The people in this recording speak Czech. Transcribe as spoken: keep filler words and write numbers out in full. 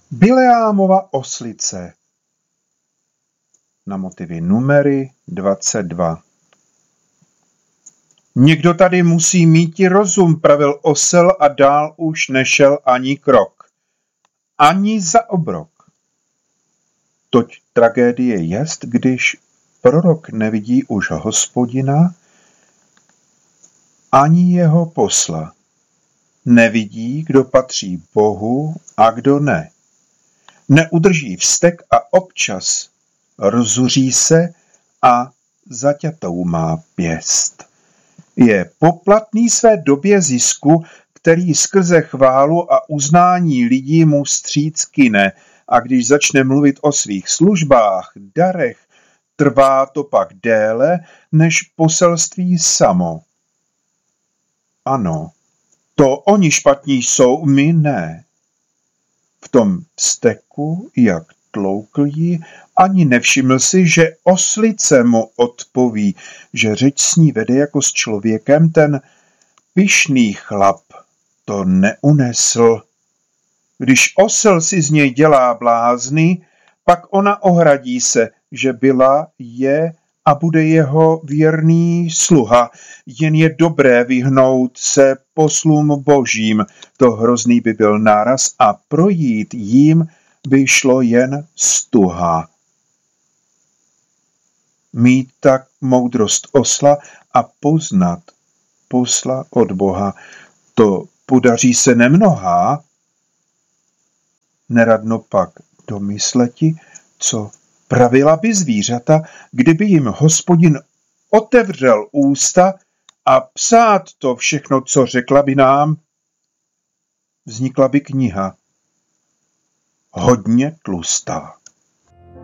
Bileámova oslice na motivy numery dvacet dva. Někdo tady musí míti rozum, pravil osel a dál už nešel ani krok. Ani za obrok. Toť tragédie jest, když prorok nevidí už Hospodina ani jeho posla. Nevidí, kdo patří Bohu a kdo ne. Neudrží vztek a občas rozuří se a zaťatou má pěst. Je poplatný své době zisku, který skrze chválu a uznání lidí mu vstříc kyne, a když začne mluvit o svých službách, darech, trvá to pak déle než poselství samo. Ano, to oni špatní jsou, my ne. V tom vzteku, jak tloukl jí, ani nevšiml si, že oslice mu odpoví, že řeč s ní vede jako s člověkem, ten pyšný chlap to neunesl. Když osel si z něj dělá blázny, pak ona ohradí se, že byla, je a bude jeho věrný sluha. Jen je dobré vyhnout se poslům božím. To hrozný by byl náraz a projít jím by šlo jen stuha. Mít tak moudrost osla a poznat posla od Boha, to podaří se nemnohá. Neradno pak domysleti, co pravila by zvířata, kdyby jim Hospodin otevřel ústa a psát to všechno, co řekla by nám, vznikla by kniha hodně tlustá.